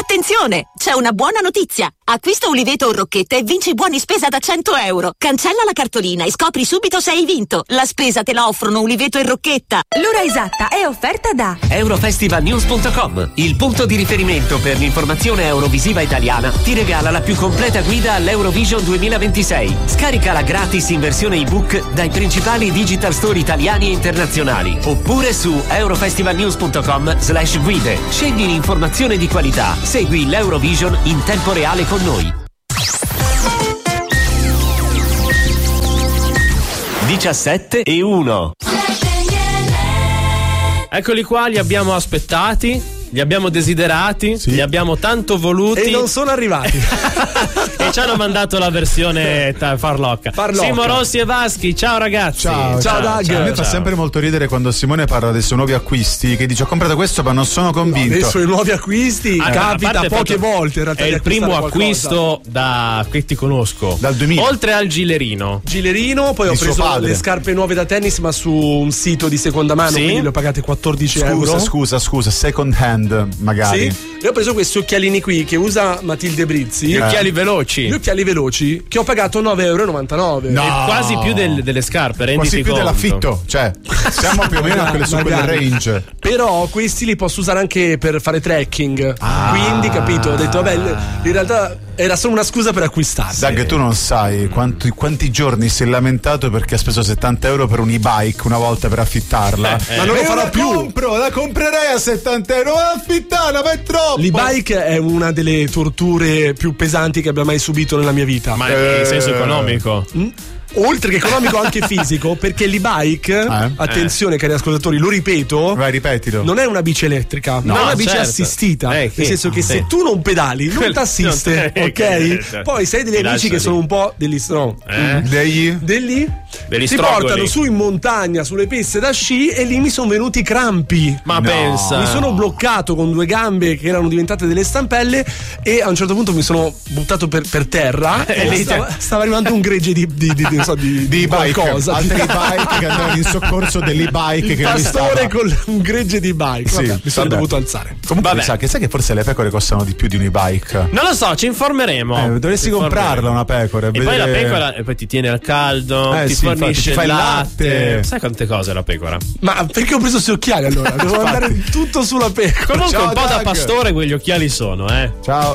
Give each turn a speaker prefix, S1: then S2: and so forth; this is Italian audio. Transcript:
S1: Attenzione! C'è una buona notizia! Acquista Uliveto o Rocchetta e vinci buoni spesa da 100 euro. Cancella la cartolina e scopri subito se hai vinto. La spesa te la offrono Uliveto e Rocchetta.
S2: L'ora esatta è offerta da
S3: Eurofestivalnews.com, il punto di riferimento per l'informazione eurovisiva italiana. Ti regala la più completa guida all'Eurovision 2026. Scaricala gratis in versione ebook dai principali digital store italiani e internazionali. Oppure su eurofestivalnews.com/guide. Scegli l'informazione di qualità. Segui l'Eurovision in tempo reale con noi. 17:01.
S4: Eccoli qua, li abbiamo aspettati, li abbiamo desiderati,
S5: sì.
S4: Li abbiamo tanto voluti
S5: e non sono arrivati.
S4: e ci hanno mandato la versione farlocca. Simo Rossi e Vaschi, ciao ragazzi.
S5: Ciao Doug. A me fa sempre molto ridere quando Simone parla dei suoi nuovi acquisti, che dice ho comprato questo ma non sono convinto.
S6: Dei suoi nuovi acquisti capita poche volte in realtà.
S4: È il primo acquisto che ti conosco
S5: dal 2000.
S4: Oltre al gilerino,
S6: poi ho preso le scarpe nuove da tennis ma su un sito di seconda mano, quindi le ho pagate 14 euro.
S5: Scusa, second hand magari.
S6: Sì. E ho preso questi occhialini qui che usa Matilde Brizzi.
S4: Gli occhiali veloci.
S6: Che ho pagato 9,99 euro.
S4: No. È quasi più delle scarpe, renditi
S5: quasi più
S4: conto.
S5: Dell'affitto, cioè siamo più o meno su quel range.
S6: Però questi li posso usare anche per fare trekking. Quindi capito, ho detto vabbè, in realtà era solo una scusa per acquistarli.
S5: Doug, tu non sai quanti giorni si è lamentato perché ha speso 70 euro per un e-bike una volta per affittarla.
S6: Ma non lo farò più.
S5: La comprerei a 70 euro, ma affittarla per troppo.
S6: L'e-bike è una delle torture più pesanti che abbia mai subito nella mia vita.
S4: Ma in senso economico?
S6: Oltre che economico anche fisico, perché l'e-bike, attenzione cari ascoltatori, lo ripeto,
S5: vai, ripetilo,
S6: non è una bici elettrica, ma è una bici assistita, nel senso che se tu non pedali non ti assiste, ok? Poi sei degli amici che sono un po' degli
S4: degli
S6: ti portano su in montagna sulle piste da sci e lì mi sono venuti crampi.
S4: Ma pensa,
S6: mi sono bloccato con due gambe che erano diventate delle stampelle e a un certo punto mi sono buttato per terra e stava arrivando un gregge di qualcosa,
S5: altri bike che andavano in soccorso dell'e-bike, che
S6: pastore con un gregge di bike. Vabbè, mi sono dovuto alzare.
S5: Comunque sai che forse le pecore costano di più di un e-bike.
S4: Non lo so, ci informeremo.
S5: Dovresti comprarla una pecora
S4: e poi la pecora e poi ti tiene al caldo, ti fornisce il latte. Sai quante cose la pecora?
S6: Ma perché ho preso questi occhiali allora? Devo andare tutto sulla pecora.
S4: Comunque un po' da pastore quegli occhiali sono,
S5: Ciao.